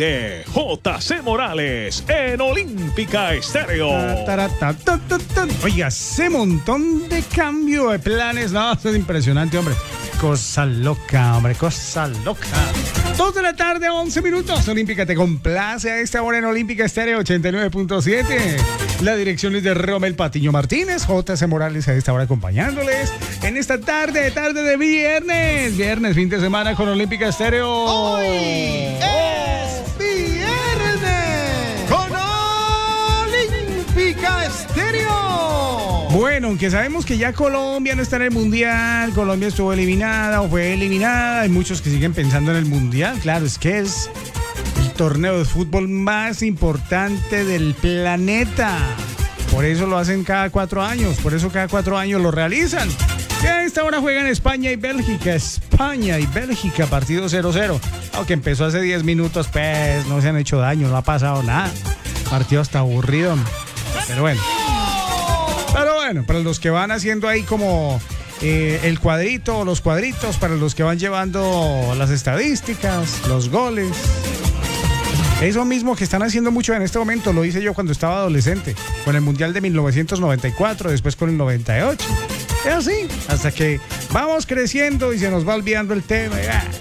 de JC Morales en Olímpica Estéreo. Oiga, ese montón de cambio de planes, no, eso es impresionante, hombre. Cosa loca, hombre, cosa loca. 2 de la tarde, 11 minutos. Olímpica te complace a esta hora en Olímpica Estéreo 89.7. La dirección es de Romel Patiño Martínez, JC Morales a esta hora acompañándoles en esta tarde de viernes. Viernes, fin de semana con Olímpica Estéreo. Hoy es viernes con Olímpica Estéreo. Bueno, aunque sabemos que ya Colombia no está en el Mundial, Colombia estuvo eliminada o fue eliminada, hay muchos que siguen pensando en el Mundial. Claro, es que es el torneo de fútbol más importante del planeta. Por eso lo hacen cada 4 años, por eso cada 4 años lo realizan. Y a esta hora juegan España y Bélgica, partido 0-0. Aunque empezó hace 10 minutos, pues no se han hecho daño, no ha pasado nada. Partido hasta aburrido. Pero bueno, para los que van haciendo ahí como el cuadrito o los cuadritos, para los que van llevando las estadísticas, los goles. Eso mismo que están haciendo mucho en este momento, lo hice yo cuando estaba adolescente, con el Mundial de 1994, después con el 98. Es así, hasta que vamos creciendo y se nos va olvidando el tema.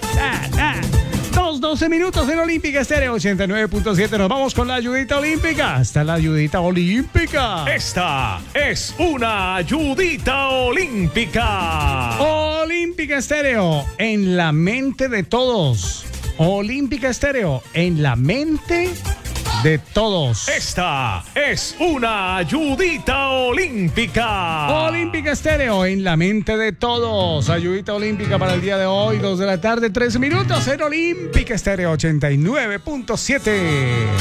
12 minutos en Olímpica Estéreo 89.7. Nos vamos con la ayudita olímpica. Está la ayudita olímpica. Esta es una ayudita olímpica. Olímpica Estéreo en la mente de todos. Olímpica Estéreo en la mente de todos. Esta es una ayudita olímpica. Olímpica Estéreo en la mente de todos. Ayudita olímpica para el día de hoy, 2 de la tarde, 13 minutos en Olímpica Estéreo 89.7.